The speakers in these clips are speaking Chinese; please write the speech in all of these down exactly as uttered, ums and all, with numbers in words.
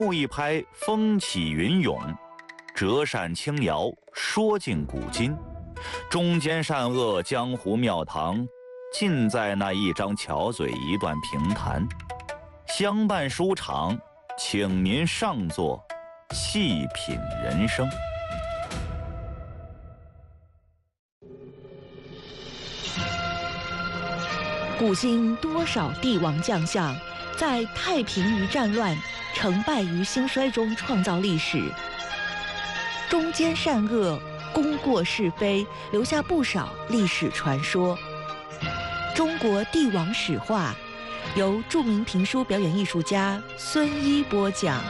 木一拍风起云涌，折扇轻摇说尽古今。中间善恶江湖庙堂，尽在那一张巧嘴一段评弹。相伴书场，请您上座细品人生。 古今多少帝王将相，在太平于战乱、成败于兴衰中创造历史，中间善恶、功过是非，留下不少历史传说。中国帝王史话，由著名评书表演艺术家孙一播讲。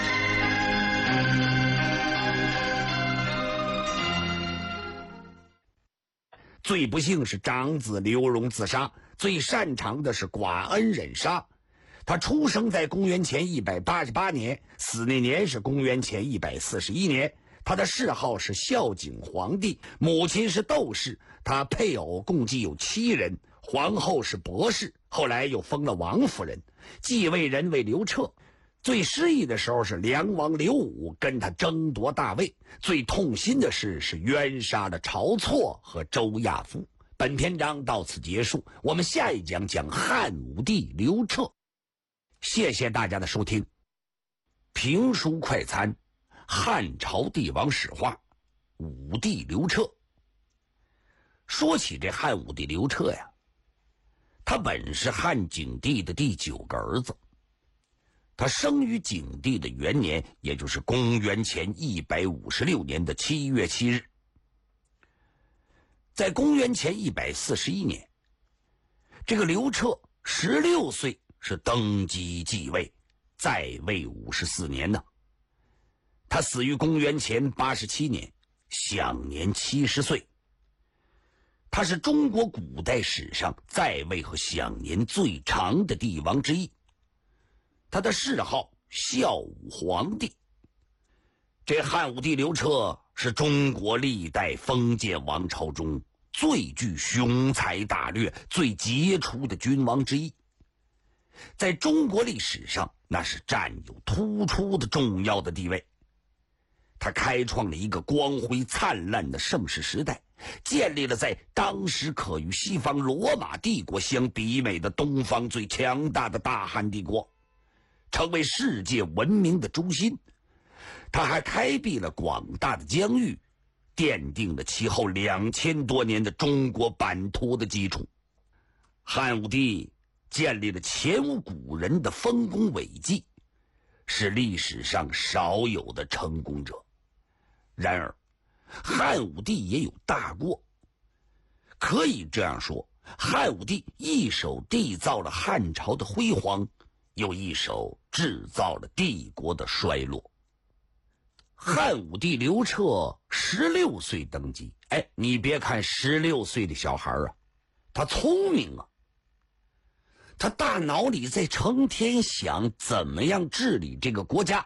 最不幸是长子刘荣自杀，最擅长的是寡恩忍杀。他出生在公元前一百八十八年，死那年是公元前一百四十一年。他的谥号是孝景皇帝，母亲是窦氏，他配偶共计有七人，皇后是博氏，后来又封了王夫人，继位人为刘彻。最失意的时候是梁王刘武跟他争夺大位，最痛心的事是冤杀了晁错和周亚夫。本篇章到此结束，我们下一讲讲汉武帝刘彻。谢谢大家的收听。评书快餐，汉朝帝王史话，武帝刘彻。说起这汉武帝刘彻呀，他本是汉景帝的第九个儿子。他生于景帝的元年，也就是公元前一百五十六年的七月七日。在公元前一百四十一年，这个刘彻十六岁是登基继位，在位五十四年呢。他死于公元前八十七年，享年七十岁。他是中国古代史上在位和享年最长的帝王之一。他的谥号孝武皇帝。这汉武帝刘彻是中国历代封建王朝中最具雄才大略、最杰出的君王之一，在中国历史上那是占有突出的重要的地位。他开创了一个光辉灿烂的盛世时代，建立了在当时可与西方罗马帝国相媲美的东方最强大的大汉帝国，成为世界文明的中心。他还开辟了广大的疆域，奠定了其后两千多年的中国版图的基础。汉武帝建立了前无古人的丰功伟绩，是历史上少有的成功者。然而汉武帝也有大过，可以这样说，汉武帝一手缔造了汉朝的辉煌，又一手制造了帝国的衰落。汉武帝刘彻十六岁登基，哎，你别看十六岁的小孩啊，他聪明啊，他大脑里在成天想怎么样治理这个国家。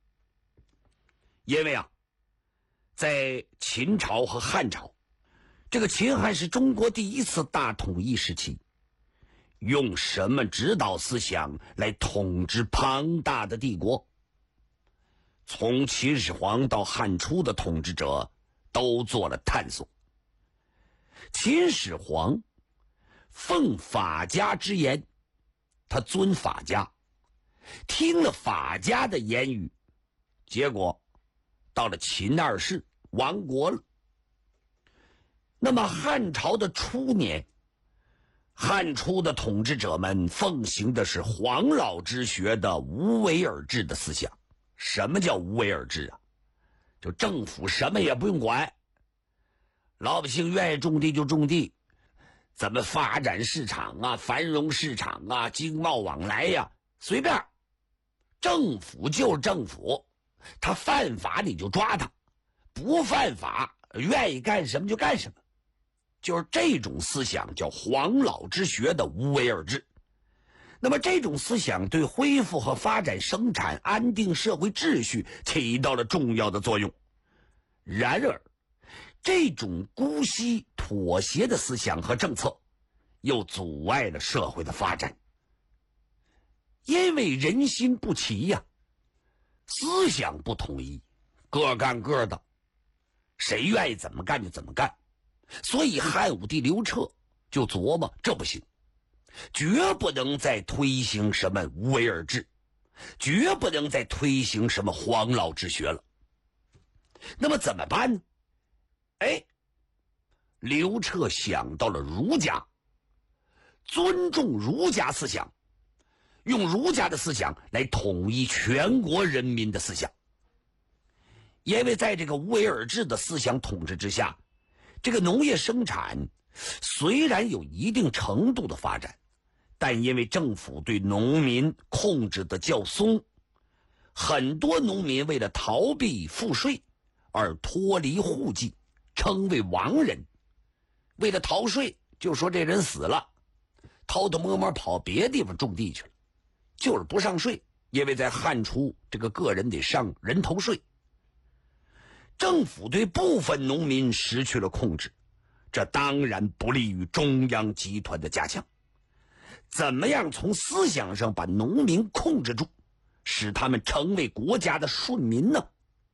因为啊，在秦朝和汉朝，这个秦汉是中国第一次大统一时期，用什么指导思想来统治庞大的帝国？从秦始皇到汉初的统治者都做了探索。秦始皇奉法家之言，他尊法家，听了法家的言语，结果到了秦二世亡国了。那么汉朝的初年，汉初的统治者们奉行的是黄老之学的无为而治的思想。什么叫无为而治啊？就政府什么也不用管，老百姓愿意种地就种地，怎么发展市场啊，繁荣市场啊，经贸往来呀，随便。政府就是政府，他犯法你就抓他，不犯法愿意干什么就干什么。就是这种思想叫黄老之学的无为而治。那么这种思想对恢复和发展生产、安定社会秩序起到了重要的作用。然而这种姑息妥协的思想和政策又阻碍了社会的发展。因为人心不齐呀、啊， 思想不统一，各干各的，谁愿意怎么干就怎么干。所以汉武帝刘彻就琢磨，这不行，绝不能再推行什么无为而治，绝不能再推行什么黄老之学了。那么怎么办呢？哎，刘彻想到了儒家，尊重儒家思想，用儒家的思想来统一全国人民的思想。因为在这个无为而治的思想统治之下，这个农业生产虽然有一定程度的发展，但因为政府对农民控制的较松，很多农民为了逃避赋税而脱离户籍，称为亡人。为了逃税，就说这人死了，偷偷摸摸跑别地方种地去了，就是不上税。因为在汉初，这个个人得上人头税。政府对部分农民失去了控制，这当然不利于中央集团的加强。怎么样从思想上把农民控制住，使他们成为国家的顺民呢？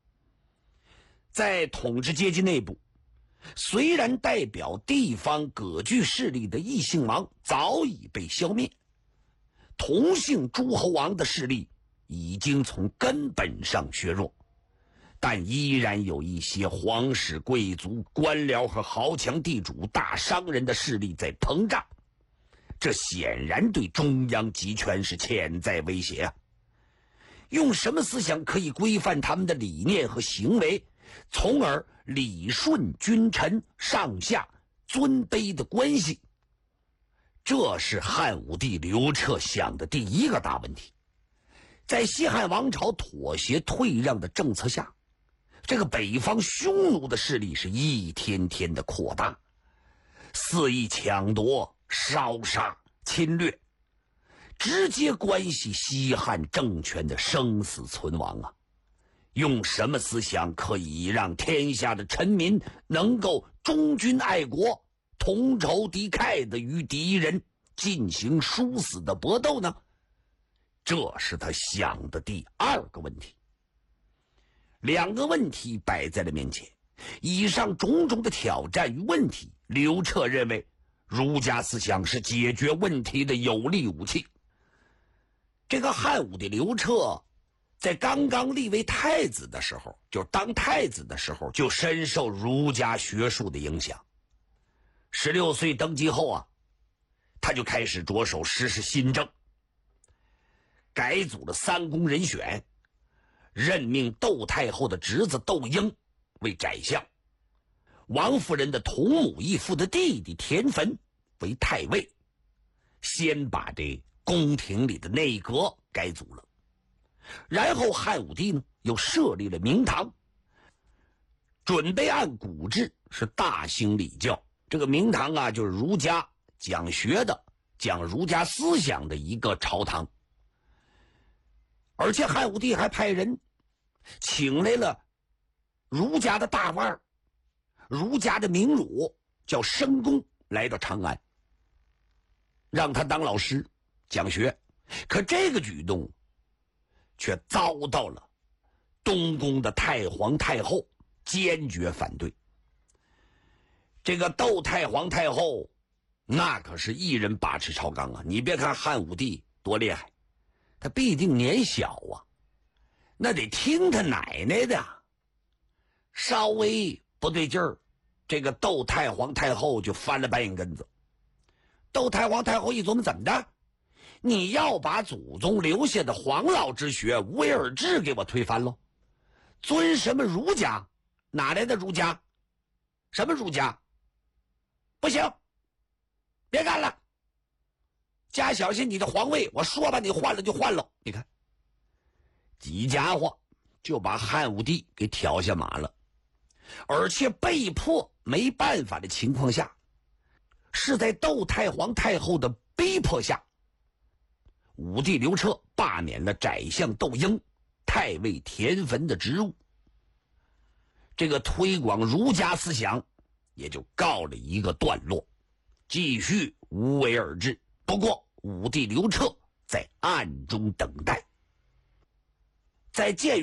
在统治阶级内部，虽然代表地方割据势力的异姓王早已被消灭，同姓诸侯王的势力已经从根本上削弱，但依然有一些皇室贵族、官僚和豪强地主、大商人的势力在膨胀，这显然对中央集权是潜在威胁啊！用什么思想可以规范他们的理念和行为，从而理顺君臣上下尊卑的关系？这是汉武帝刘彻想的第一个大问题。在西汉王朝妥协退让的政策下，这个北方匈奴的势力是一天天的扩大，肆意抢夺、烧杀、侵略，直接关系西汉政权的生死存亡啊！用什么思想可以让天下的臣民能够忠君爱国、同仇敌忾的与敌人进行殊死的搏斗呢？这是他想的第二个问题。两个问题摆在了面前，以上种种的挑战与问题，刘彻认为儒家思想是解决问题的有力武器。这个汉武帝刘彻在刚刚立为太子的时候，就当太子的时候，就深受儒家学术的影响。十六岁登基后啊，他就开始着手实施新政，改组了三公人选，任命窦太后的侄子窦婴为宰相，王夫人的同母异父的弟弟田汾为太尉，先把这宫廷里的内阁改组了。然后汉武帝呢又设立了明堂，准备按古制是大兴礼教。这个明堂啊，就是儒家讲学的、讲儒家思想的一个朝堂。而且汉武帝还派人请来了儒家的大腕儿、儒家的名儒，叫申公，来到长安，让他当老师讲学。可这个举动却遭到了东宫的太皇太后坚决反对。这个窦太皇太后那可是一人把持朝纲啊！你别看汉武帝多厉害，他必定年小啊，那得听他奶奶的。稍微不对劲儿，这个窦太皇太后就翻了白眼根子。窦太皇太后一琢磨，怎么的？你要把祖宗留下的黄老之学无为而治给我推翻喽？尊什么儒家？哪来的儒家？什么儒家？不行，别干了！加小心你的皇位，我说吧，你换了就换了。你看，几家伙就把汉武帝给挑下马了，而且被迫没办法的情况下，是在窦太皇太后的逼迫下，武帝刘彻罢免了宰相窦婴、太尉田汾的职务。这个推广儒家思想也就告了一个段落，继续无为而治。不过武帝刘彻在暗中等待。在建